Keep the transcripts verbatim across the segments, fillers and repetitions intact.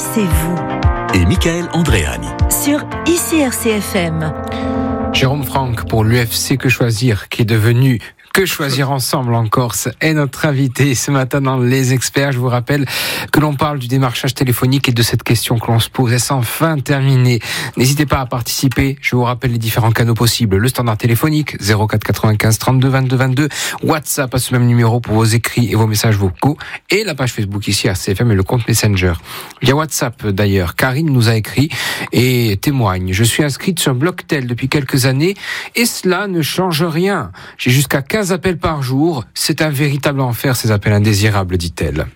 c'est vous. Et Michael Andréani. Sur I C R C F M. Jérôme Franck pour l'U F C Que Choisir, qui est devenu Que Choisir Ensemble en Corse, est notre invité ce matin dans Les Experts. Je vous rappelle que l'on parle du démarchage téléphonique et de cette question que l'on se pose. Est-ce enfin terminé ? N'hésitez pas à participer. Je vous rappelle les différents canaux possibles. Le standard téléphonique, zéro quatre quatre-vingt-quinze trente-deux vingt-deux vingt-deux. WhatsApp à ce même numéro pour vos écrits et vos messages vocaux. Et la page Facebook ici à R C F M et le compte Messenger. Via WhatsApp d'ailleurs, Karine nous a écrit et témoigne. Je suis inscrite sur Blocktel depuis quelques années et cela ne change rien. J'ai jusqu'à quinze appels par jour. C'est un véritable enfer, ces appels indésirables, dit-elle.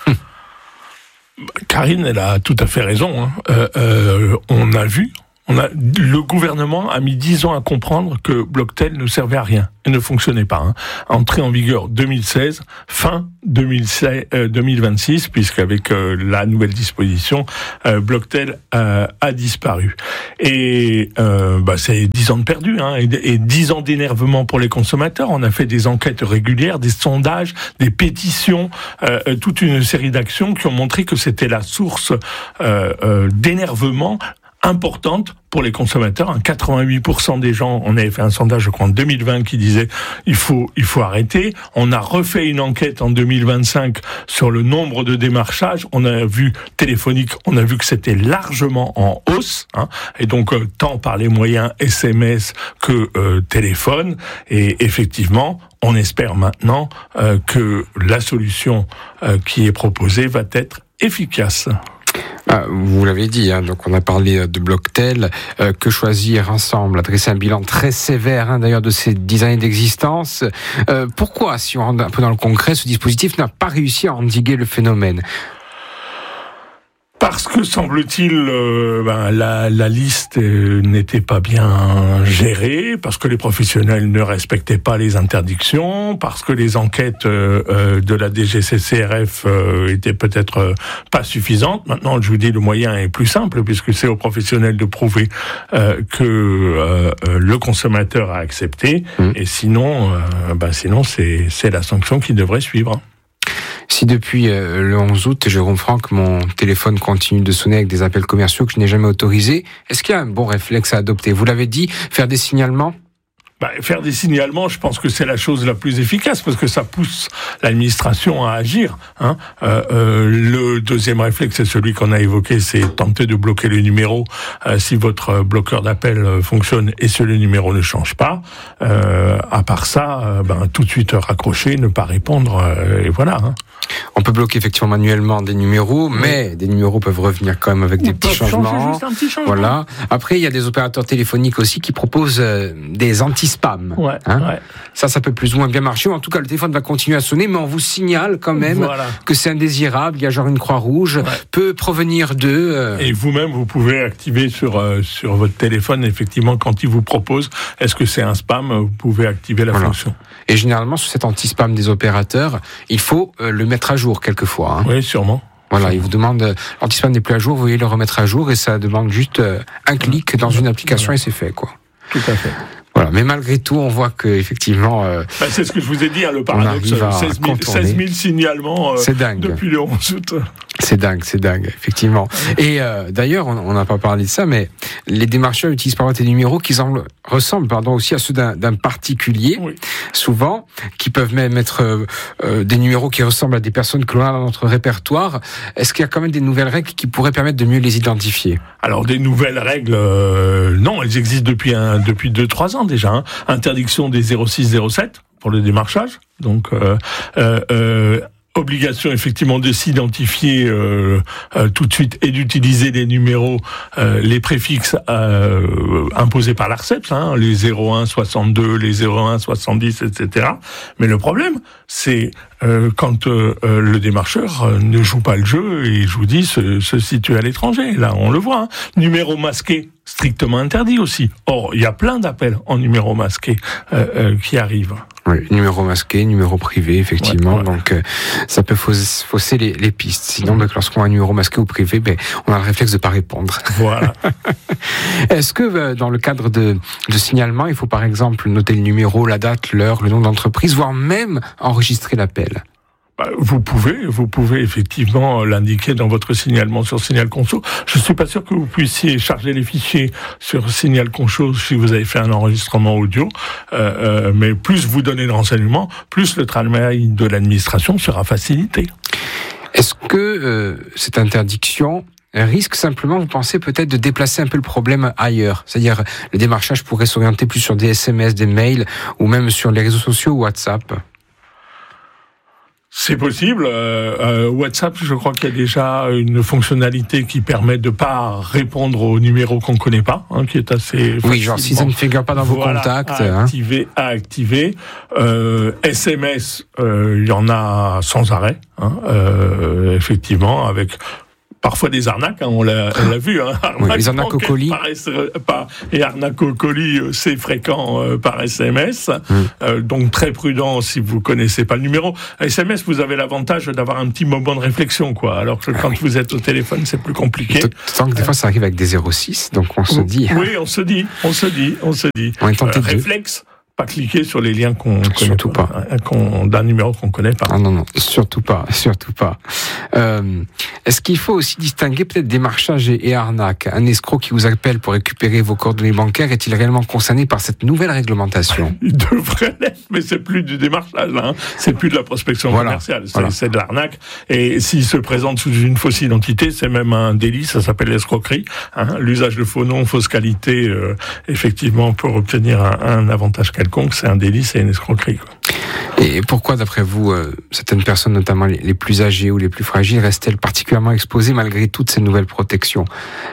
Karine, elle a tout à fait raison. Hein. Euh, euh, on a vu, on a, le gouvernement a mis dix ans à comprendre que Blocktel ne servait à rien et ne fonctionnait pas. Hein. Entrée en vigueur deux mille seize, fin deux mille seize, euh, deux mille vingt-six, puisqu'avec euh, la nouvelle disposition, euh, Blocktel euh, a disparu. Et euh, bah, c'est dix ans de perdu, hein, et, et dix ans d'énervement pour les consommateurs. On a fait des enquêtes régulières, des sondages, des pétitions, euh, toute une série d'actions qui ont montré que c'était la source euh, euh, d'énervement importante pour les consommateurs. quatre-vingt-huit pour cent des gens, on avait fait un sondage, je crois, en deux mille vingt, qui disait il faut il faut arrêter. On a refait une enquête en deux mille vingt-cinq sur le nombre de démarchages. On a vu téléphonique, on a vu que c'était largement en hausse, hein, et donc euh, tant par les moyens S M S que euh, téléphone. Et effectivement, on espère maintenant euh, que la solution euh, qui est proposée va être efficace. Ah, vous l'avez dit, hein, donc on a parlé de Blocktel, euh, Que Choisir Ensemble, a dressé un bilan très sévère, hein, d'ailleurs, de ces dix années d'existence. Euh, pourquoi, si on rentre un peu dans le concret, ce dispositif n'a pas réussi à endiguer le phénomène ? Parce que, semble-t-il, euh, ben, la, la liste euh, n'était pas bien gérée, parce que les professionnels ne respectaient pas les interdictions, parce que les enquêtes euh, euh, de la D G C C R F euh, étaient peut-être euh, pas suffisantes. Maintenant, je vous dis, le moyen est plus simple, puisque c'est aux professionnels de prouver euh, que euh, euh, le consommateur a accepté, mmh. et sinon, euh, ben, sinon c'est, c'est la sanction qui devrait suivre. Si depuis euh, le onze août, Jérôme Franck, mon téléphone continue de sonner avec des appels commerciaux que je n'ai jamais autorisés, est-ce qu'il y a un bon réflexe à adopter ? Vous l'avez dit, faire des signalements ? Bah, faire des signalements, je pense que c'est la chose la plus efficace, parce que ça pousse l'administration à agir. Hein. Euh, euh, le deuxième réflexe, c'est celui qu'on a évoqué, c'est tenter de bloquer les numéros euh, si votre bloqueur d'appel fonctionne et si le numéro ne change pas. Euh, à part ça, euh, ben, tout de suite raccrocher, ne pas répondre, euh, et voilà. Hein. On peut bloquer effectivement manuellement des numéros, oui. mais des numéros peuvent revenir quand même avec Ou des petits changements. Juste un petit changement. Voilà. Après, il y a des opérateurs téléphoniques aussi qui proposent euh, des anti-spam. Ouais, hein ouais. Ça, ça peut plus ou moins bien marcher. En tout cas, le téléphone va continuer à sonner, mais on vous signale quand même voilà. que c'est indésirable. Il y a genre une croix rouge, ouais. peut provenir de. Euh... Et vous-même, vous pouvez activer sur euh, sur votre téléphone, effectivement, quand il vous propose, est-ce que c'est un spam ? Vous pouvez activer la voilà. fonction. Et généralement, sur cet anti-spam des opérateurs, il faut euh, le mettre à jour quelquefois. Hein. Oui, sûrement. Voilà, il vous demande, euh, l'anti-spam n'est plus à jour, vous voulez le remettre à jour et ça demande juste euh, un clic dans une application voilà. et c'est fait, quoi. Tout à fait. Voilà, mais malgré tout, on voit que effectivement, euh, ben, c'est ce que je vous ai dit, hein, le paradoxe, seize mille signalements euh, depuis le onze août. C'est dingue, c'est dingue, effectivement. Et euh, d'ailleurs, on n'a pas parlé de ça, mais les démarcheurs utilisent parfois des numéros qui semblent, ressemblent pardon, aussi à ceux d'un, d'un particulier, oui. souvent, qui peuvent même être euh, euh, des numéros qui ressemblent à des personnes que l'on a dans notre répertoire. Est-ce qu'il y a quand même des nouvelles règles qui pourraient permettre de mieux les identifier ? Alors, des nouvelles règles, euh, non, elles existent depuis un, depuis deux trois ans déjà. Hein. Interdiction des zéro six zéro sept pour le démarchage, donc euh, euh, euh, obligation effectivement de s'identifier euh, euh, tout de suite et d'utiliser les numéros, euh, les préfixes euh, imposés par l'A R C E P S, hein, les zéro un soixante-deux, les zéro un soixante-dix, et cetera. Mais le problème, c'est euh, quand euh, le démarcheur euh, ne joue pas le jeu et, je vous dis, se, se situe à l'étranger. Là, on le voit. Hein. Numéro masqué, strictement interdit aussi. Or, il y a plein d'appels en numéro masqué euh, euh, qui arrivent. Oui, numéro masqué, numéro privé, effectivement. Ouais, ouais. Donc, euh, ça peut fausser, fausser les, les pistes. Sinon, ouais. lorsqu'on a un numéro masqué ou privé, ben, on a le réflexe de pas répondre. Voilà. Est-ce que, euh, dans le cadre de, de signalement, il faut par exemple noter le numéro, la date, l'heure, le nom d'entreprise, voire même enregistrer l'appel ? Vous pouvez, vous pouvez effectivement l'indiquer dans votre signalement sur Signal Conso. Je suis pas sûr que vous puissiez charger les fichiers sur Signal Conso si vous avez fait un enregistrement audio, euh, euh, mais plus vous donnez de renseignements, plus le travail de l'administration sera facilité. Est-ce que euh, cette interdiction risque simplement, vous pensez, peut-être de déplacer un peu le problème ailleurs? C'est-à-dire, le démarchage pourrait s'orienter plus sur des S M S, des mails, ou même sur les réseaux sociaux ou WhatsApp? C'est possible. Euh, euh, WhatsApp, je crois qu'il y a déjà une fonctionnalité qui permet de pas répondre aux numéros qu'on connaît pas, hein, qui est assez oui, genre si ça ne figure pas dans voilà, vos contacts. À activer, hein. à activer. Euh, S M S, euh, il y en a sans arrêt, hein, euh, effectivement, avec parfois des arnaques, hein, on l'a, on l'a vu. Hein, oui, les arnaques au colis. Par, par, et arnaques au colis, c'est fréquent euh, par S M S. Mm. Euh, donc très prudent si vous connaissez pas le numéro. S M S, vous avez l'avantage d'avoir un petit moment de réflexion, quoi. Alors que ah, quand oui. vous êtes au téléphone, c'est plus compliqué. Tant que des fois, ça arrive avec des zéro six, donc on se dit. Oui, on se dit, on se dit, on se dit. On est tenté euh, de... réflexe. Pas cliquer sur les liens qu'on surtout connaît pas, pas. Qu'on, d'un numéro qu'on connaît pas. Ah non non, surtout pas, surtout pas. Euh, est-ce qu'il faut aussi distinguer peut-être démarchage et, et arnaque? Un escroc qui vous appelle pour récupérer vos coordonnées bancaires est-il réellement concerné par cette nouvelle réglementation? Il devrait l'être, mais c'est plus du démarchage, hein. C'est plus de la prospection voilà, commerciale, c'est, voilà. c'est de l'arnaque. Et s'il se présente sous une fausse identité, c'est même un délit, ça s'appelle l'escroquerie. Hein. L'usage de faux noms, fausse qualité, euh, effectivement, pour obtenir un, un avantage quelconque. C'est un délit, c'est une escroquerie, quoi. Et pourquoi, d'après vous, euh, certaines personnes, notamment les, les plus âgées ou les plus fragiles, restent-elles particulièrement exposées malgré toutes ces nouvelles protections?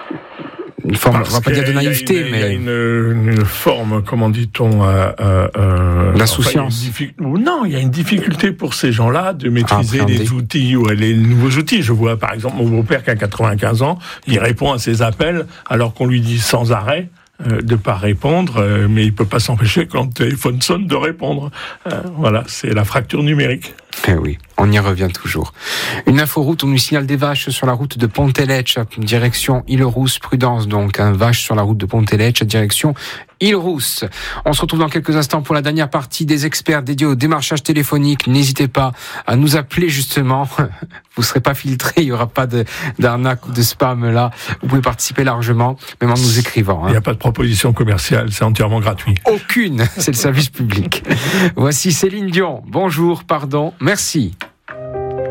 Une forme, Parce on va pas dire de naïveté, une, mais... Il y a une, une forme, comment dit-on... Euh, euh, D'insouciance. Enfin, diffic... Non, il y a une difficulté pour ces gens-là de maîtriser les outils, ou les nouveaux outils. Je vois, par exemple, mon beau-père qui a quatre-vingt-quinze ans, il répond à ses appels alors qu'on lui dit sans arrêt Euh, de pas répondre, euh, mais il peut pas s'empêcher quand le téléphone sonne de répondre. Euh, voilà, c'est la fracture numérique. Eh oui, on y revient toujours. Une inforoute, on nous signale des vaches sur la route de Ponteletsch, direction Île-Rousse, prudence donc, un vache sur la route de Ponteletsch, direction Île-Rousse. On se retrouve dans quelques instants pour la dernière partie des experts dédiés au démarchage téléphonique. N'hésitez pas à nous appeler justement. Vous ne serez pas filtré, il n'y aura pas de, d'arnaque ou de spam là. Vous pouvez participer largement, même en nous écrivant. Hein. Il n'y a pas de proposition commerciale, c'est entièrement gratuit. Aucune, c'est le service public. Voici Céline Dion. Bonjour, pardon, merci.